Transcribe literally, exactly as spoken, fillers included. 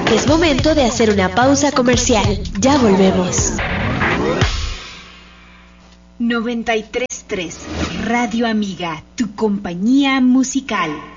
Es momento de hacer una pausa comercial. Ya volvemos. noventa y tres punto tres Radio Amiga, tu compañía musical.